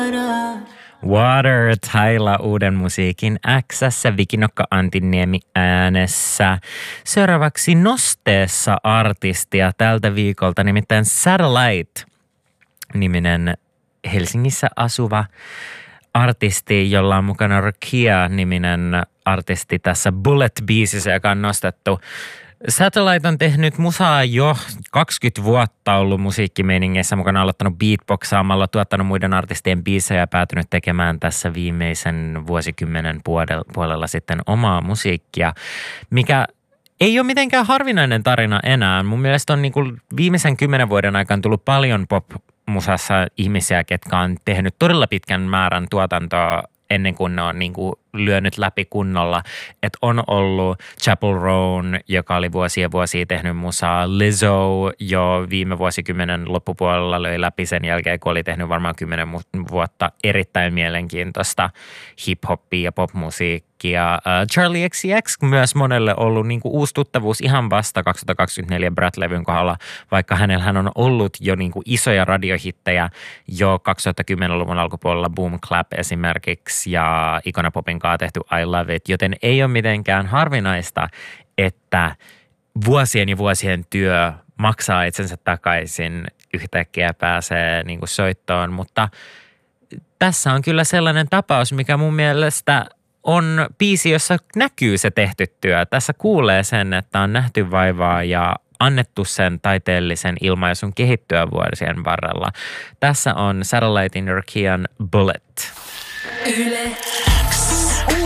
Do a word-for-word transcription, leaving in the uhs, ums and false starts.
Water, Taila uuden musiikin X:ssä, Vikinokka Antiniemi äänessä. Seuraavaksi nosteessa artistia tältä viikolta, nimittäin Satellite-niminen Helsingissä asuva artisti, jolla on mukana Rakia-niminen artisti tässä Bullet-biisissä, joka on nostettu. Satellite on tehnyt musaa jo kaksikymmentä vuotta, ollut musiikkimeiningeissä mukana, aloittanut beatboxaamalla, tuottanut muiden artistien biisejä ja päätynyt tekemään tässä viimeisen vuosikymmenen puolella sitten omaa musiikkia, mikä ei ole mitenkään harvinainen tarina enää. Mun mielestä on niin kuin viimeisen kymmenen vuoden aikana tullut paljon pop-musassa ihmisiä, ketkä on tehnyt todella pitkän määrän tuotantoa ennen kuin ne on niin kuin lyönyt läpi kunnolla. Että on ollut Chappell Roan, joka oli vuosia vuosia tehnyt musaa. Lizzo jo viime vuosikymmenen loppupuolella löi läpi sen jälkeen, kun oli tehnyt varmaan kymmenen vuotta erittäin mielenkiintoista hip-hoppia ja popmusiikkia. Charlie X C X myös monelle ollut niin kuin uusi tuttavuus ihan vasta kaksituhattakaksikymmentäneljä Brat-levyn kohdalla, vaikka hänellä hän on ollut jo niin kuin isoja radiohittejä jo kaksituhattakymmenluvun alkupuolella Boom Clap esimerkiksi ja Icona Popin kanssa tehty I Love It, joten ei ole mitenkään harvinaista, että vuosien ja vuosien työ maksaa itsensä takaisin, yhtäkkiä pääsee niin kuin soittoon, mutta tässä on kyllä sellainen tapaus, mikä mun mielestä on biisi, jossa näkyy se tehty työ. Tässä kuulee sen, että on nähty vaivaa ja annettu sen taiteellisen ilmaisun kehittyä vuosien varrella. Tässä on Satellite in Rakian Bullet. Yle.